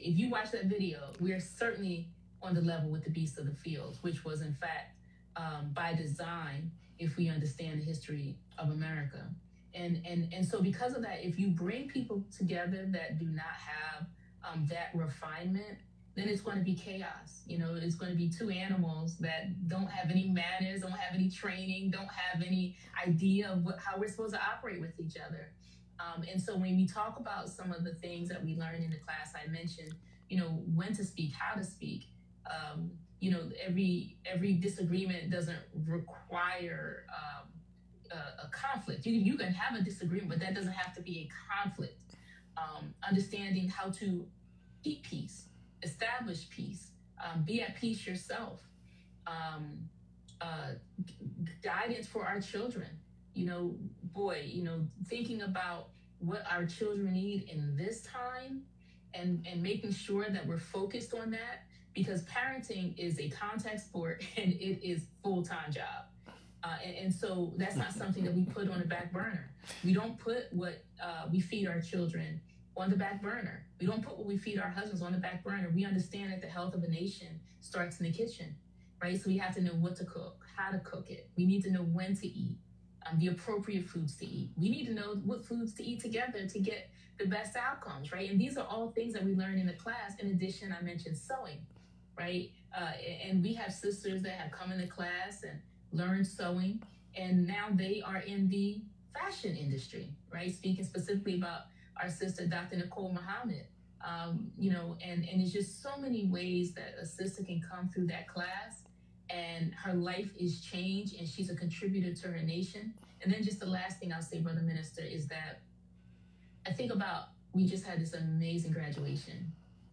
if you watch that video, we're certainly on the level with the beasts of the fields, which was in fact by design. If we understand the history of America, and so because of that, if you bring people together that do not have that refinement, then it's going to be chaos. It's going to be two animals that don't have any manners, don't have any training, don't have any idea of how we're supposed to operate with each other. And so when we talk about some of the things that we learned in the class, I mentioned, when to speak, how to speak. Every disagreement doesn't require a conflict. You can have a disagreement, but that doesn't have to be a conflict. Understanding how to keep peace, establish peace, be at peace yourself. Um, uh, Guidance for our children. Boy, thinking about what our children need in this time, and making sure that we're focused on that, because parenting is a contact sport and it is full-time job. And so that's not something that we put on the back burner. We don't put what we feed our children on the back burner. We don't put what we feed our husbands on the back burner. We understand that the health of a nation starts in the kitchen, right? So we have to know what to cook, how to cook it. We need to know when to eat, the appropriate foods to eat. We need to know what foods to eat together to get the best outcomes, right? And these are all things that we learn in the class. In addition, I mentioned sewing, right? And we have sisters that have come into class and learned sewing, and now they are in the fashion industry, right? Speaking specifically about our sister, Dr. Nicole Muhammad. And it's just so many ways that a sister can come through that class and her life is changed and she's a contributor to her nation. And then just the last thing I'll say, Brother Minister, is that I think about, we just had this amazing graduation.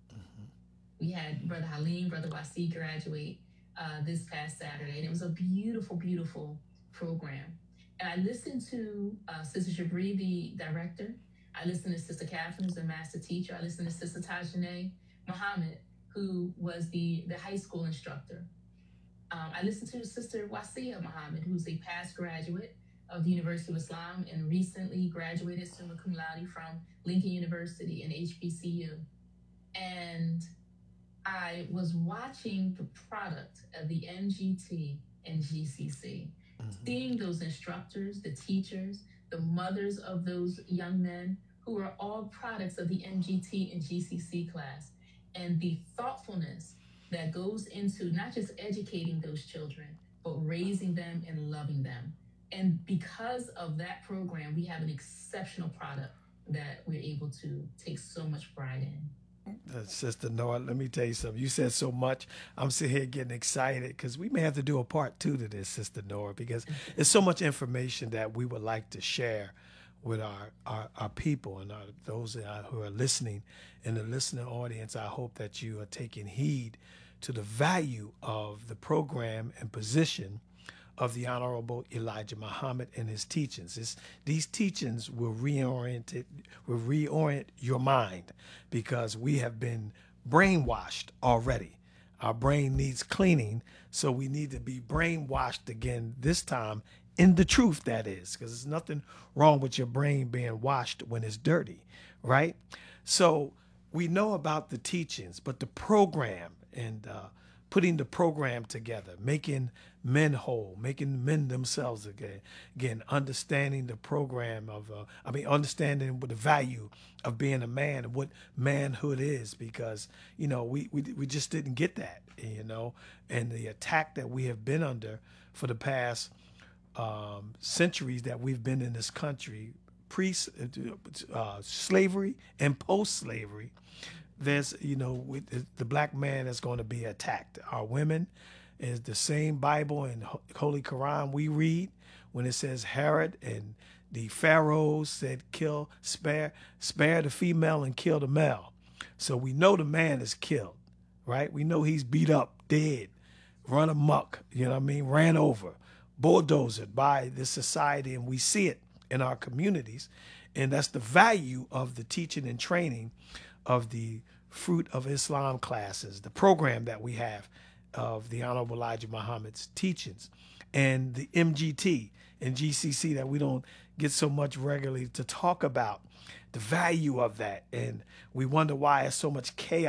We had Brother Halim, Brother Wasi graduate this past Saturday, and it was a beautiful, beautiful program. And I listened to Sister Jabri, the director. I listened to Sister Catherine, who's the master teacher. I listened to Sister Tajane Muhammad, who was the high school instructor. I listened to Sister Wasia Muhammad, who's a past graduate of the University of Islam and recently graduated summa cum laude from Lincoln University and HBCU. And I was watching the product of the MGT and GCC, seeing those instructors, the teachers, the mothers of those young men who are all products of the MGT and GCC class, and the thoughtfulness that goes into not just educating those children, but raising them and loving them. And because of that program, we have an exceptional product that we're able to take so much pride in. Sister Noah, let me tell you something. You said so much. I'm sitting here getting excited because we may have to do a part 2 to this, Sister Noah, because there's so much information that we would like to share with our people and those who are listening in the listening audience. I hope that you are taking heed to the value of the program and position of the Honorable Elijah Muhammad and his teachings. These teachings will reorient your mind, because we have been brainwashed already. Our brain needs cleaning, so we need to be brainwashed again, this time in the truth, that is, because there's nothing wrong with your brain being washed when it's dirty, right? So we know about the teachings, but the program and putting the program together, making men whole, making men themselves again, understanding the program of, understanding what the value of being a man and what manhood is, because, we just didn't get that, and the attack that we have been under for the past centuries that we've been in this country, slavery and post-slavery. There's, the black man is going to be attacked. Our women is the same Bible and Holy Quran we read when it says Herod and the pharaohs said spare the female and kill the male. So we know the man is killed, right? We know he's beat up, dead, run amok, ran over, bulldozed by this society, and we see it in our communities. And that's the value of the teaching and training of the Fruit of Islam classes, the program that we have of the Honorable Elijah Muhammad's teachings, and the MGT and GCC that we don't get so much regularly to talk about the value of that. And we wonder why there's so much chaos